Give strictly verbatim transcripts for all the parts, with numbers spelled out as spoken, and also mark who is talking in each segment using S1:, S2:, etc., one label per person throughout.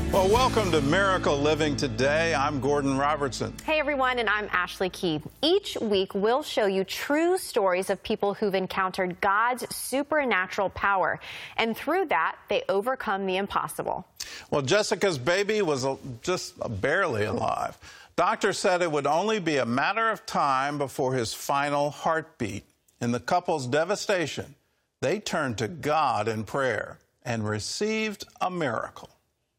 S1: Well, welcome to Miracle Living Today. I'm Gordon Robertson.
S2: Hey, everyone, and I'm Ashley Key. Each week, we'll show you true stories of people who've encountered God's supernatural power. And through that, they overcome the impossible.
S1: Well, Jessica's baby was just barely alive. Doctors said it would only be a matter of time before his final heartbeat. In the couple's devastation, they turned to God in prayer and received a miracle.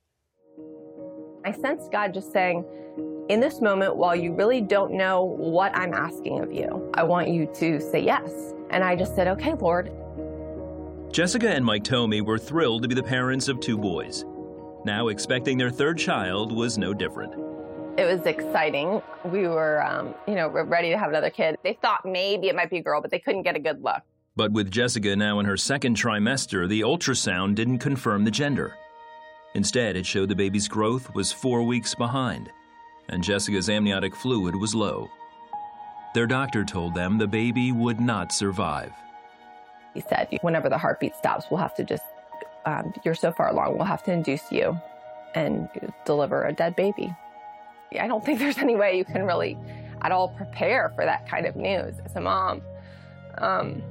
S3: I sensed God just saying, in this moment, while you really don't know what I'm asking of you, I want you to say yes. And I just said, okay, Lord.
S4: Jessica and Mike Tomey were thrilled to be the parents of two boys. Now expecting their third child was no different.
S3: It was exciting. We were, um, you know, ready to have another kid. They thought maybe it might be a girl, but they couldn't get a good look.
S4: But with Jessica now in her second trimester, the ultrasound didn't confirm the gender. Instead, it showed the baby's growth was four weeks behind, and Jessica's amniotic fluid was low. Their doctor told them the baby would not survive.
S3: He said, whenever the heartbeat stops, we'll have to just, um, you're so far along, we'll have to induce you and deliver a dead baby. I don't think there's any way you can really at all prepare for that kind of news as a mom. Um,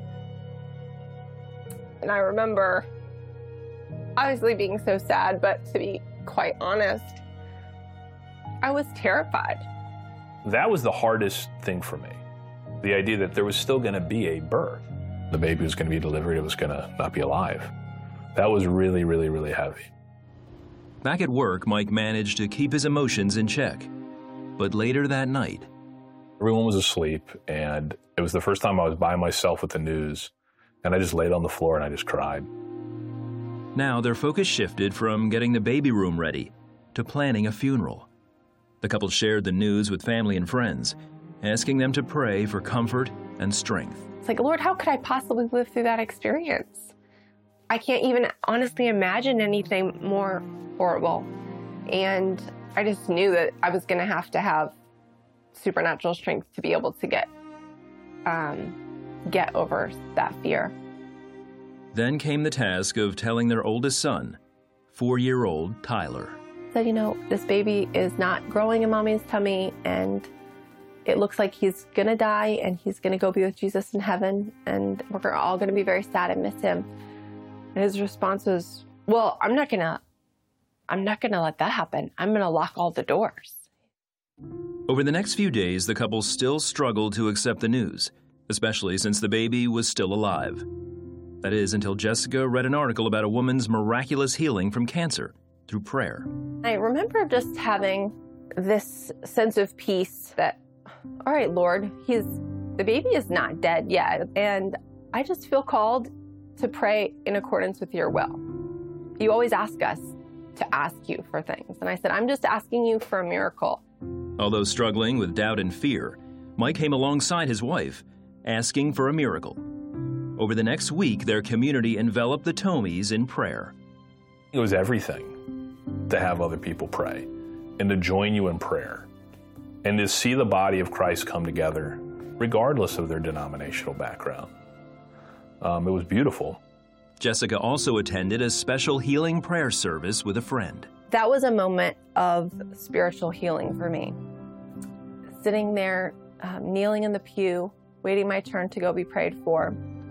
S3: and I remember obviously being so sad, but to be quite honest, I was terrified.
S5: That was the hardest thing for me. The idea that there was still going to be a birth. The baby was going to be delivered, it was going to not be alive. That was really, really, really heavy.
S4: Back at work, Mike managed to keep his emotions in check. But later that night,
S5: everyone was asleep, and it was the first time I was by myself with the news, and I just laid on the floor and I just cried.
S4: Now their focus shifted from getting the baby room ready to planning a funeral. The couple shared the news with family and friends, asking them to pray for comfort and strength.
S3: It's like, Lord, how could I possibly live through that experience? I can't even honestly imagine anything more horrible. And I just knew that I was going to have to have supernatural strength to be able to get, um, get over that fear.
S4: Then came the task of telling their oldest son, four-year-old Tyler.
S3: So, you know, this baby is not growing in mommy's tummy, and it looks like he's going to die, and he's going to go be with Jesus in heaven, and we're all going to be very sad and miss him. And his response was, well, I'm not going to, I'm not going to let that happen. I'm going to lock all the doors.
S4: Over the next few days, the couple still struggled to accept the news, especially since the baby was still alive. That is, until Jessica read an article about a woman's miraculous healing from cancer through prayer.
S3: I remember just having this sense of peace that, all right, Lord, he's, the baby is not dead yet, and I just feel called to pray in accordance with your will. You always ask us to ask you for things, and I said, I'm just asking you for a miracle.
S4: Although struggling with doubt and fear, Mike came alongside his wife, asking for a miracle. Over the next week, their community enveloped the Tomeys in prayer.
S5: It was everything to have other people pray and to join you in prayer and to see the body of Christ come together, regardless of their denominational background. Um, it was beautiful.
S4: Jessica also attended a special healing prayer service with a friend.
S3: That was a moment of spiritual healing for me. Sitting there, um, kneeling in the pew, waiting my turn to go be prayed for,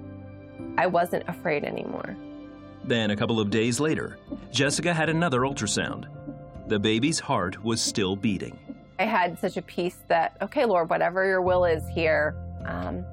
S3: I wasn't afraid anymore.
S4: Then a couple of days later, Jessica had another ultrasound. The baby's heart was still beating.
S3: I had such a peace that, okay, Lord, whatever your will is here, um,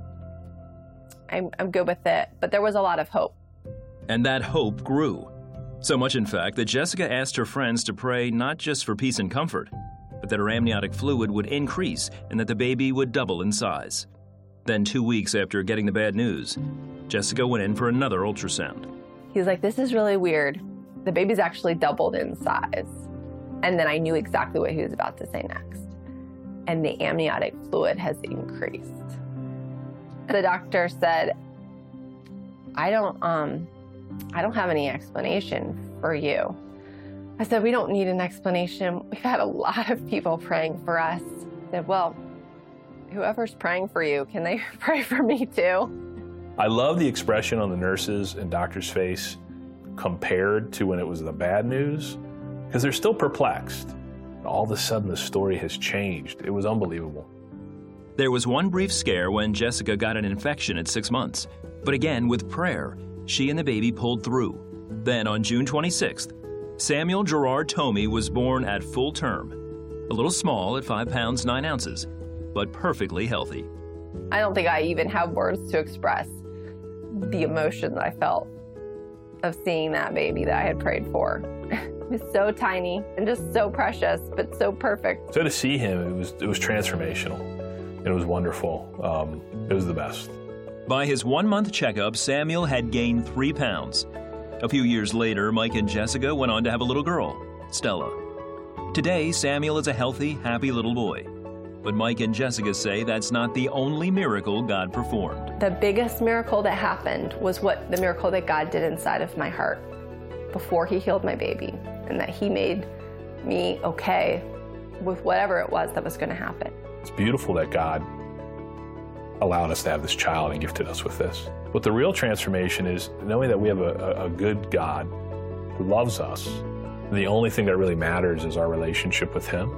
S3: I'm, I'm good with it. But there was a lot of hope.
S4: And that hope grew. So much, in fact, that Jessica asked her friends to pray not just for peace and comfort, but that her amniotic fluid would increase and that the baby would double in size. Then two weeks after getting the bad news, Jessica went in for another ultrasound.
S3: He was like, this is really weird. The baby's actually doubled in size. And then I knew exactly what he was about to say next. And the amniotic fluid has increased. The doctor said, I don't, um, I don't have any explanation for you. I said, we don't need an explanation. We've had a lot of people praying for us. I said, well, whoever's praying for you, can they pray for me too?
S5: I love the expression on the nurses and doctors' face compared to when it was the bad news, because they're still perplexed. All of a sudden, the story has changed. It was unbelievable.
S4: There was one brief scare when Jessica got an infection at six months. But again, with prayer, she and the baby pulled through. Then on June twenty-sixth, Samuel Gerard Tomey was born at full term. A little small at five pounds, nine ounces, but perfectly healthy.
S3: I don't think I even have words to express the emotion that I felt of seeing that baby that I had prayed for. It was so tiny and just so precious, but so perfect.
S5: So to see him, it was it was transformational. And it was wonderful. Um, it was the best.
S4: By his one-month checkup, Samuel had gained three pounds. A few years later, Mike and Jessica went on to have a little girl, Stella. Today, Samuel is a healthy, happy little boy. But Mike and Jessica say that's not the only miracle God performed.
S3: The biggest miracle that happened was what the miracle that God did inside of my heart before he healed my baby, and that he made me okay with whatever it was that was going to happen.
S5: It's beautiful that God allowed us to have this child and gifted us with this. But the real transformation is knowing that we have a, a, a good God who loves us. The only thing that really matters is our relationship with him.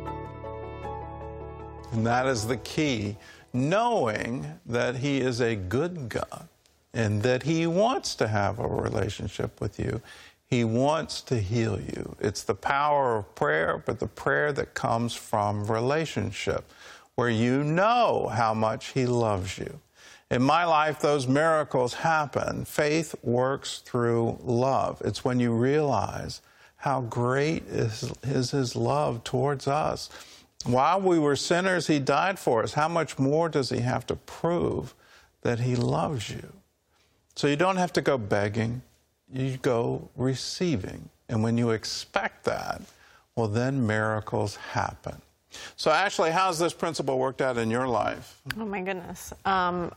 S1: And that is the key, knowing that he is a good God and that he wants to have a relationship with you. He wants to heal you. It's the power of prayer, but the prayer that comes from relationship, where you know how much he loves you. In my life, those miracles happen. Faith works through love. It's when you realize how great is, is his love towards us. While we were sinners, he died for us. How much more does he have to prove that he loves you? So you don't have to go begging. You go receiving. And when you expect that, well, then miracles happen. So, Ashley, how's this principle worked out in your life?
S2: Oh, my goodness. Um,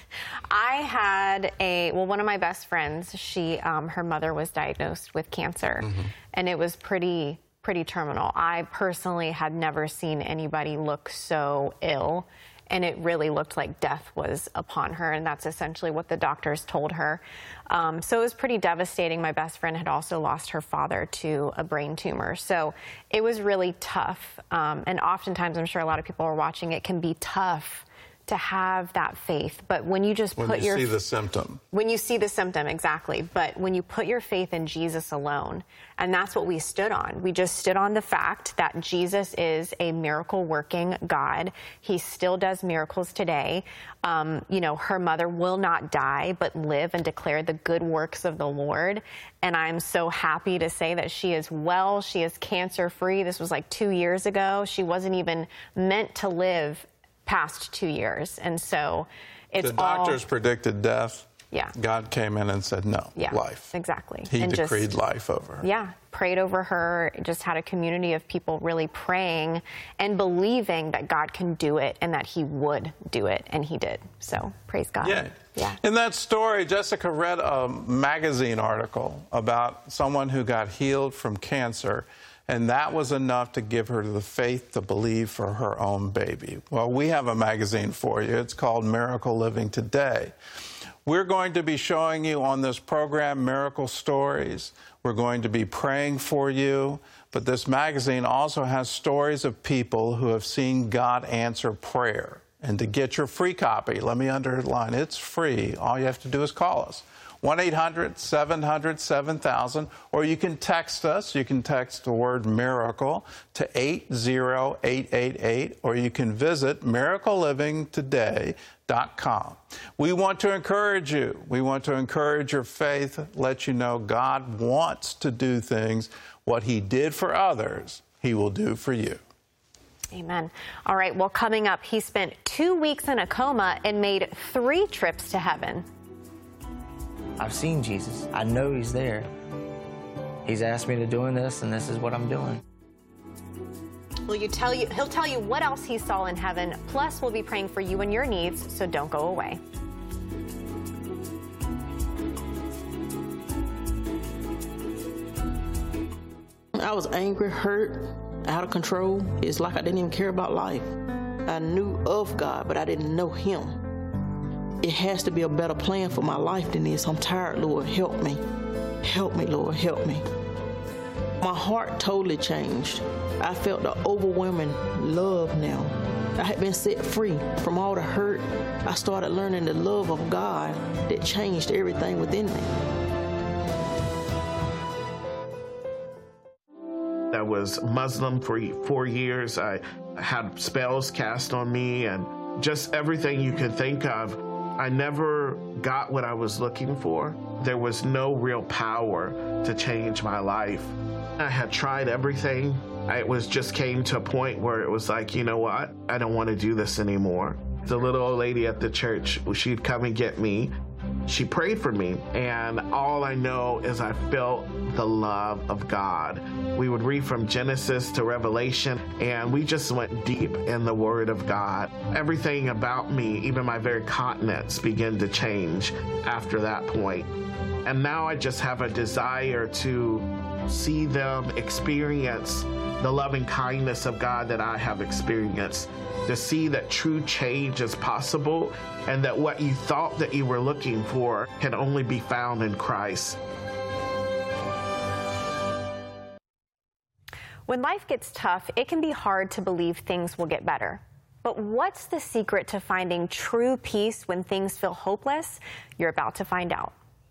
S2: I had a, well, one of my best friends, she, um, her mother was diagnosed with cancer, mm-hmm. and it was pretty, pretty terminal. I personally had never seen anybody look so ill, and it really looked like death was upon her, and that's essentially what the doctors told her. Um, so it was pretty devastating. My best friend had also lost her father to a brain tumor, so it was really tough. Um, and oftentimes, I'm sure a lot of people are watching, it can be tough to have that faith. But when you just
S1: when
S2: put
S1: you
S2: your...
S1: When you see the symptom.
S2: When you see the symptom, exactly. But when you put your faith in Jesus alone, and that's what we stood on. We just stood on the fact that Jesus is a miracle-working God. He still does miracles today. Um, you know, her mother will not die, but live and declare the good works of the Lord. And I'm so happy to say that she is well. She is cancer-free. This was like two years ago. She wasn't even meant to live past two years. And so it's
S1: the doctors
S2: all,
S1: predicted death.
S2: Yeah.
S1: God came in and said, no,
S2: yeah,
S1: life.
S2: Exactly.
S1: He
S2: and
S1: decreed
S2: just,
S1: life over her.
S2: Yeah. Prayed over her, just had a community of people really praying and believing that God can do it and that he would do it. And he did. So praise God.
S1: Yeah.
S2: Yeah.
S1: In that story, Jessica read a magazine article about someone who got healed from cancer. And that was enough to give her the faith to believe for her own baby. Well, we have a magazine for you. It's called Miracle Living Today. We're going to be showing you on this program miracle stories. We're going to be praying for you. But this magazine also has stories of people who have seen God answer prayer. And to get your free copy, let me underline, it's free. All you have to do is call us. one eight hundred seven hundred seven thousand, or you can text us. You can text the word miracle to eight zero eight eight eight, or you can visit miracle living today dot com. We want to encourage you. We want to encourage your faith, let you know God wants to do things. What he did for others, he will do for you.
S2: Amen. All right, well, coming up, he spent two weeks in a coma and made three trips to heaven.
S6: I've seen Jesus. I know he's there. He's asked me to doing this, and this is what I'm doing.
S2: Will you tell you? He'll tell you what else he saw in heaven. Plus, we'll be praying for you and your needs, so don't go away.
S7: I was angry, hurt, out of control. It's like I didn't even care about life. I knew of God, but I didn't know him. It has to be a better plan for my life than this. I'm tired, Lord. Help me. Help me, Lord. Help me. My heart totally changed. I felt the overwhelming love now. I had been set free from all the hurt. I started learning the love of God that changed everything within me.
S8: I was Muslim for four years. I had spells cast on me and just everything you could think of. I never got what I was looking for. There was no real power to change my life. I had tried everything. It was just came to a point where it was like, you know what? I don't want to do this anymore. The little old lady at the church, she'd come and get me. She prayed for me, and all I know is I felt the love of God. We would read from Genesis to Revelation, and we just went deep in the Word of God. Everything about me, even my very continents, began to change after that point. And now I just have a desire to see them experience the loving kindness of God that I have experienced, to see that true change is possible and that what you thought that you were looking for can only be found in Christ.
S2: When life gets tough, it can be hard to believe things will get better. But what's the secret to finding true peace when things feel hopeless? You're about to find out.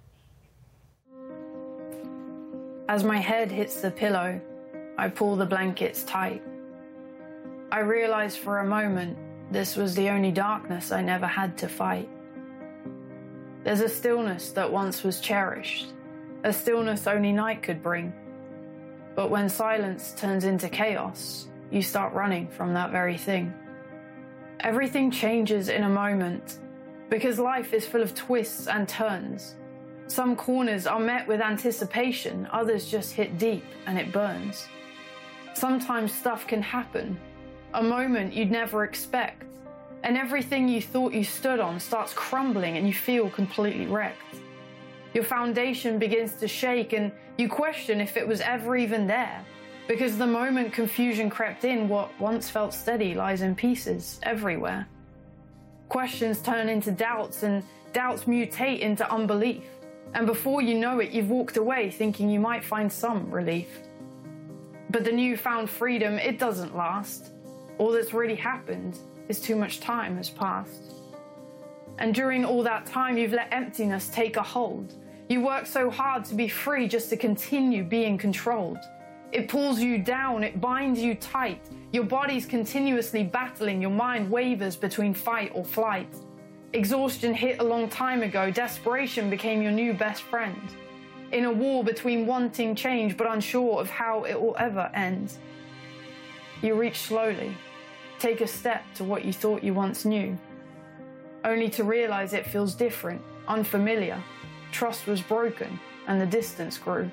S9: As my head hits the pillow, I pull the blankets tight. I realize for a moment this was the only darkness I never had to fight. There's a stillness that once was cherished, a stillness only night could bring. But when silence turns into chaos, you start running from that very thing. Everything changes in a moment, because life is full of twists and turns. Some corners are met with anticipation, others just hit deep and it burns. Sometimes stuff can happen, a moment you'd never expect, and everything you thought you stood on starts crumbling and you feel completely wrecked. Your foundation begins to shake and you question if it was ever even there, because the moment confusion crept in, what once felt steady lies in pieces everywhere. Questions turn into doubts and doubts mutate into unbelief. And before you know it, you've walked away thinking you might find some relief. But the newfound freedom, it doesn't last. All that's really happened is too much time has passed. And during all that time, you've let emptiness take a hold. You work so hard to be free just to continue being controlled. It pulls you down, it binds you tight. Your body's continuously battling, your mind wavers between fight or flight. Exhaustion hit a long time ago, desperation became your new best friend. In a war between wanting change but unsure of how it will ever end. You reach slowly, take a step to what you thought you once knew, only to realize it feels different, unfamiliar. Trust was broken and the distance grew.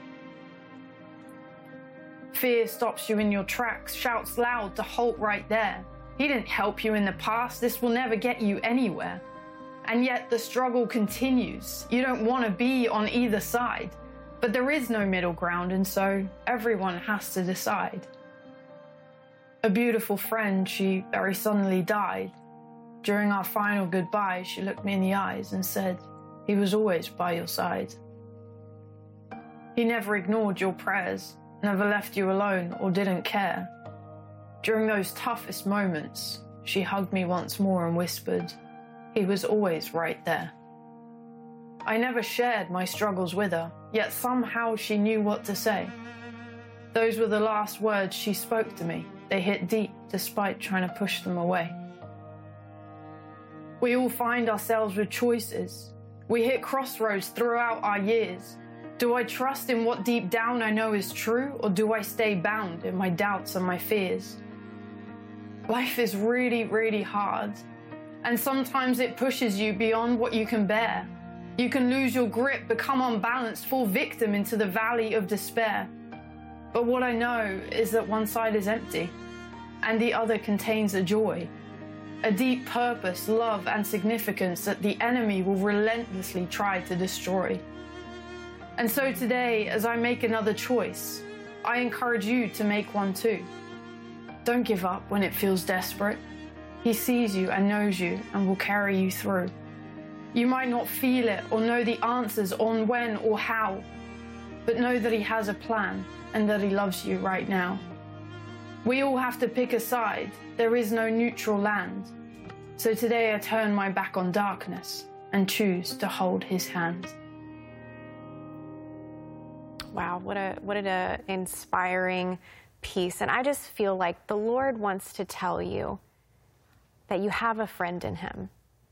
S9: Fear stops you in your tracks, shouts loud to halt right there. He didn't help you in the past, this will never get you anywhere. And yet the struggle continues. You don't want to be on either side, but there is no middle ground, and so everyone has to decide. A beautiful friend, she very suddenly died. During our final goodbye, she looked me in the eyes and said, "He was always by your side." He never ignored your prayers, never left you alone or didn't care. During those toughest moments, she hugged me once more and whispered, "He was always right there." I never shared my struggles with her, yet somehow she knew what to say. Those were the last words she spoke to me. They hit deep despite trying to push them away. We all find ourselves with choices. We hit crossroads throughout our years. Do I trust in what deep down I know is true, or do I stay bound in my doubts and my fears? Life is really, really hard, and sometimes it pushes you beyond what you can bear. You can lose your grip, become unbalanced, fall victim into the valley of despair. But what I know is that one side is empty, and the other contains a joy, a deep purpose, love, and significance that the enemy will relentlessly try to destroy. And so today, as I make another choice, I encourage you to make one too. Don't give up when it feels desperate. He sees you and knows you and will carry you through. You might not feel it or know the answers on when or how, but know that he has a plan, and that he loves you right now. We all have to pick a side. There is no neutral land. So today I turn my back on darkness and choose to hold his hand.
S2: Wow, what a what an inspiring piece. And I just feel like the Lord wants to tell you that you have a friend in him.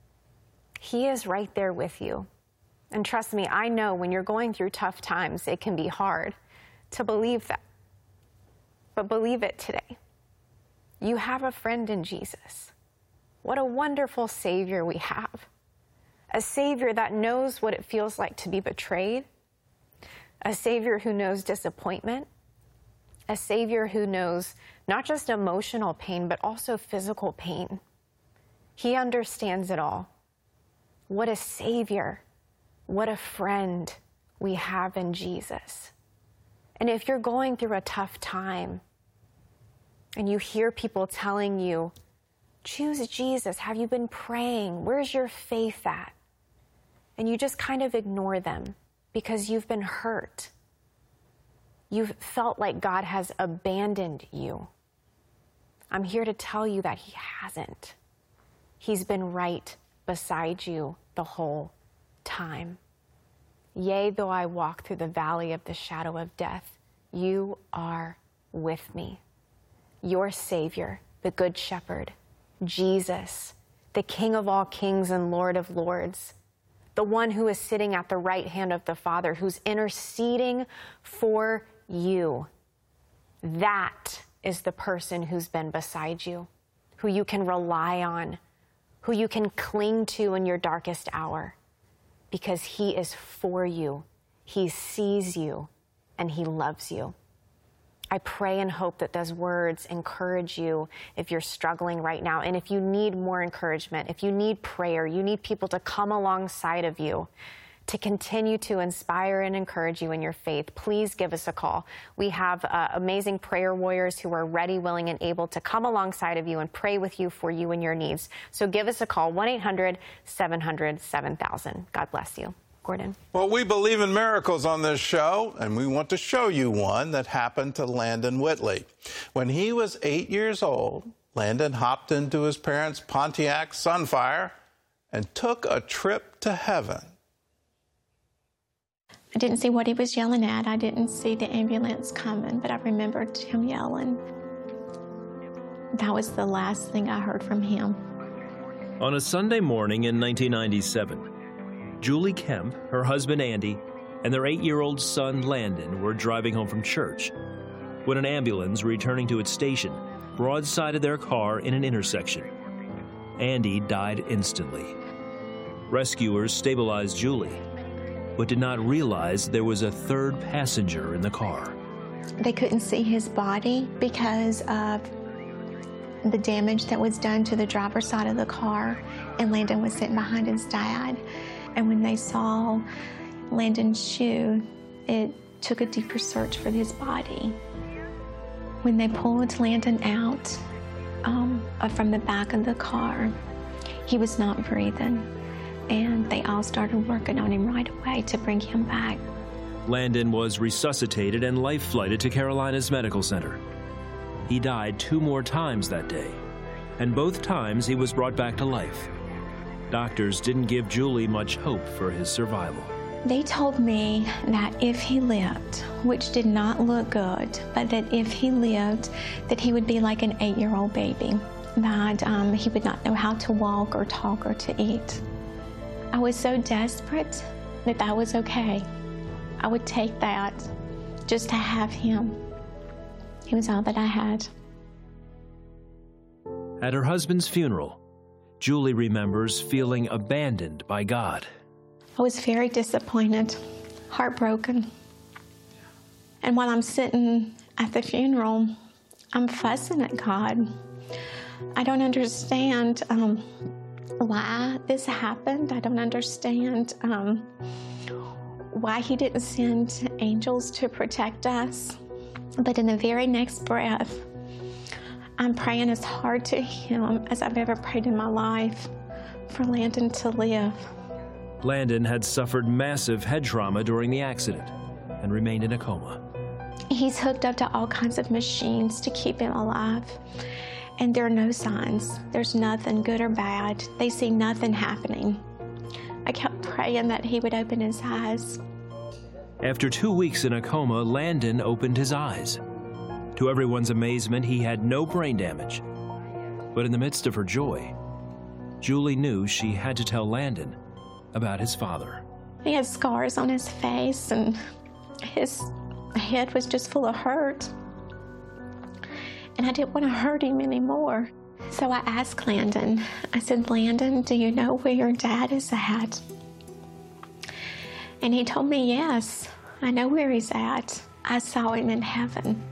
S2: He is right there with you. And trust me, I know when you're going through tough times, it can be hard to believe that. But believe it today. You have a friend in Jesus. What a wonderful Savior we have. A Savior that knows what it feels like to be betrayed. A Savior who knows disappointment. A Savior who knows not just emotional pain, but also physical pain. He understands it all. What a Savior. What a friend we have in Jesus. And if you're going through a tough time and you hear people telling you, choose Jesus, have you been praying? Where's your faith at? And you just kind of ignore them because you've been hurt. You've felt like God has abandoned you. I'm here to tell you that he hasn't. He's been right beside you the whole time. Yea, though I walk through the valley of the shadow of death, you are with me. Your Savior, the Good Shepherd, Jesus, the King of all kings and Lord of lords, the one who is sitting at the right hand of the Father, who's interceding for you. That is the person who's been beside you, who you can rely on, who you can cling to in your darkest hour, because he is for you, he sees you, and he loves you. I pray and hope that those words encourage you if you're struggling right now. And if you need more encouragement, if you need prayer, you need people to come alongside of you to continue to inspire and encourage you in your faith, please give us a call. We have uh, amazing prayer warriors who are ready, willing, and able to come alongside of you and pray with you for you and your needs. So give us a call, one eight hundred seven hundred seven thousand. God bless you. Gordon.
S1: Well, we believe in miracles on this show, and we want to show you one that happened to Landon Whitley. When he was eight years old, Landon hopped into his parents' Pontiac Sunfire and took a trip to heaven.
S10: I didn't see what he was yelling at. I didn't see the ambulance coming, but I remembered him yelling. That was the last thing I heard from him.
S4: On a Sunday morning in nineteen ninety-seven, Julie Kemp, her husband Andy, and their eight-year-old son Landon were driving home from church when an ambulance returning to its station broadsided their car in an intersection. Andy died instantly. Rescuers stabilized Julie, but did not realize there was a third passenger in the car.
S10: They couldn't see his body because of the damage that was done to the driver's side of the car, and Landon was sitting behind his dad. And when they saw Landon's shoe, it took a deeper search for his body. When they pulled Landon out um, from the back of the car, he was not breathing. And they all started working on him right away to bring him back.
S4: Landon was resuscitated and life-flighted to Carolinas Medical Center. He died two more times that day, and both times he was brought back to life. Doctors didn't give Julie much hope for his survival.
S10: They told me that if he lived, which did not look good, but that if he lived, that he would be like an eight-year-old baby, that um, he would not know how to walk or talk or to eat. I was so desperate that that was okay. I would take that just to have him. He was all that I had.
S4: At her husband's funeral, Julie remembers feeling abandoned by God.
S10: I was very disappointed, heartbroken. And while I'm sitting at the funeral, I'm fussing at God. I don't understand um, why this happened. I don't understand um, why he didn't send angels to protect us. But in the very next breath, I'm praying as hard to him as I've ever prayed in my life for Landon to live.
S4: Landon had suffered massive head trauma during the accident and remained in a coma.
S10: He's hooked up to all kinds of machines to keep him alive. And there are no signs. There's nothing good or bad. They see nothing happening. I kept praying that he would open his eyes.
S4: After two weeks in a coma, Landon opened his eyes. To everyone's amazement, he had no brain damage. But in the midst of her joy, Julie knew she had to tell Landon about his father.
S10: He had scars on his face, and his head was just full of hurt. And I didn't want to hurt him anymore. So I asked Landon, I said, Landon, do you know where your dad is at? And he told me, yes, I know where he's at. I saw him in heaven.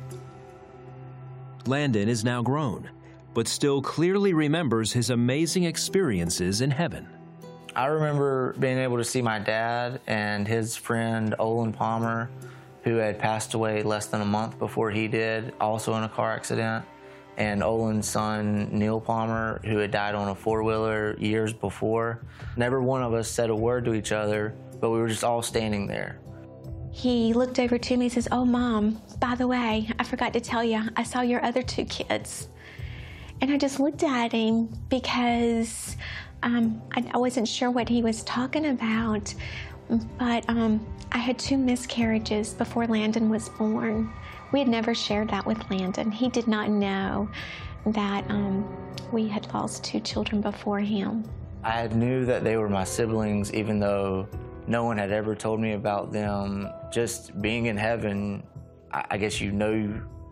S4: Landon is now grown, but still clearly remembers his amazing experiences in heaven.
S6: I remember being able to see my dad and his friend Olin Palmer, who had passed away less than a month before he did, also in a car accident, and Olin's son, Neil Palmer, who had died on a four-wheeler years before. Never one of us said a word to each other, but we were just all standing there.
S10: He looked over to me and says, oh, Mom, by the way, I forgot to tell you, I saw your other two kids. And I just looked at him because um, I, I wasn't sure what he was talking about, but um, I had two miscarriages before Landon was born. We had never shared that with Landon. He did not know that um, we had lost two children before him.
S6: I knew that they were my siblings, even though no one had ever told me about them. Just being in heaven, I, I guess you know,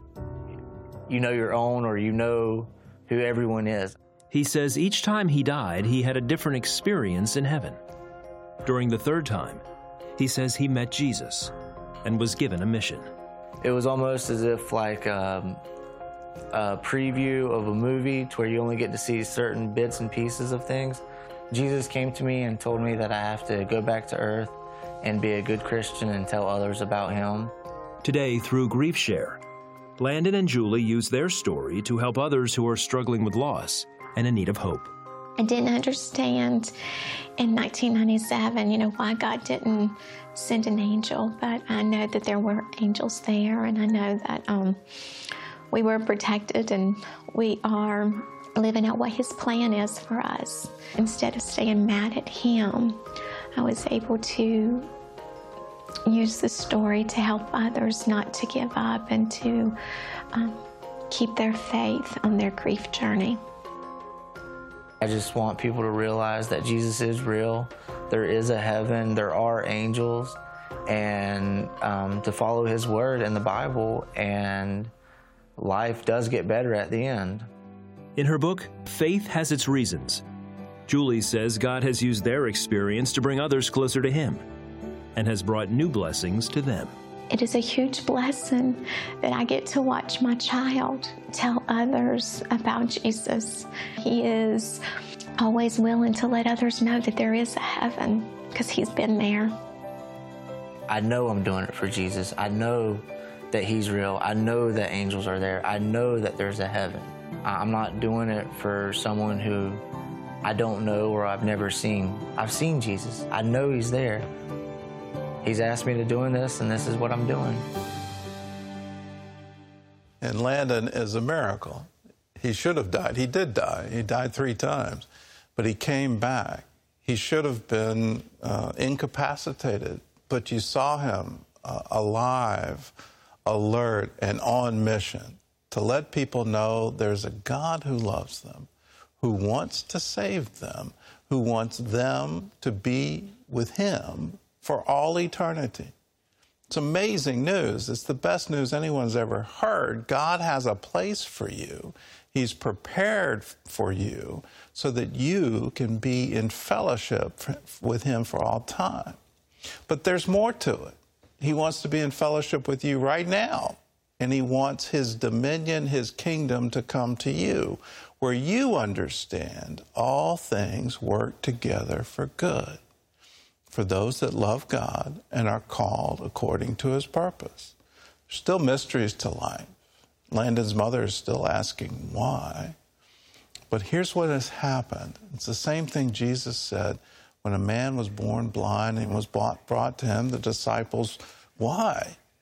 S6: you know your own, or you know who everyone is.
S4: He says each time he died, he had a different experience in heaven. During the third time, he says he met Jesus and was given a mission.
S6: It was almost as if like um, a preview of a movie to where you only get to see certain bits and pieces of things. Jesus came to me and told me that I have to go back to earth and be a good Christian and tell others about him.
S4: Today, through Grief Share, Landon and Julie use their story to help others who are struggling with loss and in need of hope.
S10: I didn't understand in nineteen ninety-seven, you know, why God didn't send an angel, but I know that there were angels there, and I know that um, we were protected and we are living out what his plan is for us. Instead of staying mad at him, I was able to use the story to help others not to give up and to um, keep their faith on their grief journey.
S6: I just want people to realize that Jesus is real. There is a heaven, there are angels, and um, to follow his word in the Bible, and life does get better at the end.
S4: In her book, Faith Has Its Reasons, Julie says God has used their experience to bring others closer to him and has brought new blessings to them.
S10: It is a huge blessing that I get to watch my child tell others about Jesus. He is always willing to let others know that there is a heaven because he's been there.
S6: I know I'm doing it for Jesus. I know that he's real. I know that angels are there. I know that there's a heaven. I'm not doing it for someone who I don't know or I've never seen. I've seen Jesus. I know he's there. He's asked me to doing this, and this is what I'm doing.
S1: And Landon is a miracle. He should have died. He did die. He died three times. But he came back. He should have been uh, incapacitated, but you saw him uh, alive, alert, and on mission to let people know there's a God who loves them, who wants to save them, who wants them to be with him for all eternity. It's amazing news. It's the best news anyone's ever heard. God has a place for you. He's prepared for you so that you can be in fellowship with him for all time. But there's more to it. He wants to be in fellowship with you right now. And he wants his dominion, his kingdom to come to you, where you understand all things work together for good, for those that love God and are called according to his purpose. There's still mysteries to life. Landon's mother is still asking why. But here's what has happened. It's the same thing Jesus said when a man was born blind and was brought to him, the disciples, why?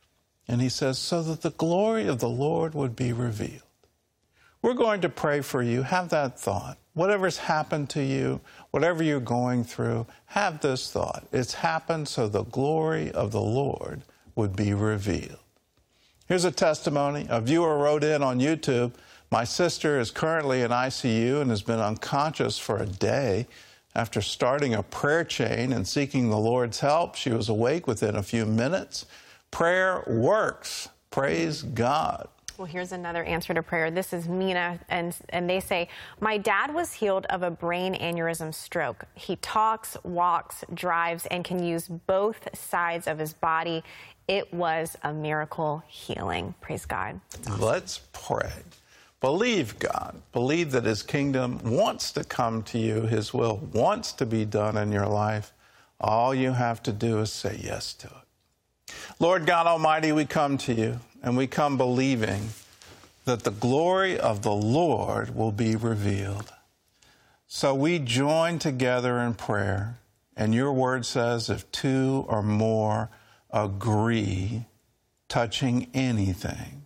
S1: And he says, so that the glory of the Lord would be revealed. We're going to pray for you. Have that thought. Whatever's happened to you, whatever you're going through, have this thought. It's happened so the glory of the Lord would be revealed. Here's a testimony. A viewer wrote in on YouTube, my sister is currently in I C U and has been unconscious for a day. After starting a prayer chain and seeking the Lord's help, she was awake within a few minutes. Prayer works. Praise God.
S2: Well, here's another answer to prayer. This is Mina, and and they say, my dad was healed of a brain aneurysm stroke. He talks, walks, drives, and can use both sides of his body. It was a miracle healing. Praise God.
S1: Let's pray. Believe God. Believe that his kingdom wants to come to you. His will wants to be done in your life. All you have to do is say yes to it. Lord God Almighty, we come to you, and we come believing that the glory of the Lord will be revealed. So we join together in prayer, and your word says if two or more agree touching anything,